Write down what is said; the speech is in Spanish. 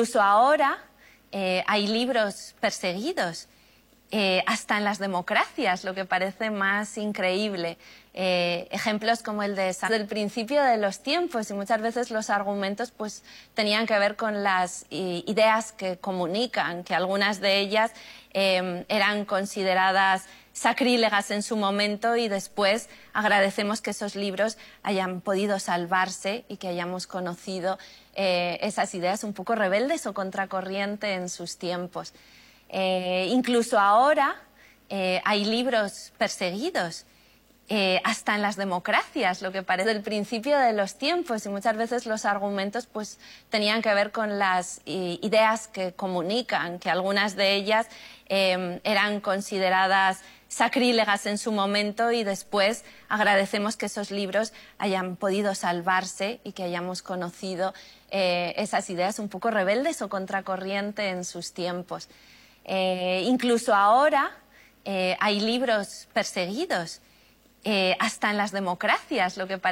Incluso ahora hay libros perseguidos, hasta en las democracias, lo que parece más increíble. Ejemplos como el de del principio de los tiempos, y muchas veces los argumentos pues, tenían que ver con las ideas que comunican, que algunas de ellas eran consideradas sacrílegas en su momento, y después agradecemos que esos libros hayan podido salvarse y que hayamos conocido esas ideas un poco rebeldes o contracorriente en sus tiempos. Incluso ahora hay libros perseguidos, hasta en las democracias, lo que parece el principio de los tiempos, y muchas veces los argumentos pues, tenían que ver con las ideas que comunican, que algunas de ellas eran consideradas sacrílegas en su momento, y después agradecemos que esos libros hayan podido salvarse y que hayamos conocido esas ideas un poco rebeldes o contracorriente en sus tiempos. Incluso ahora hay libros perseguidos, hasta en las democracias, lo que parece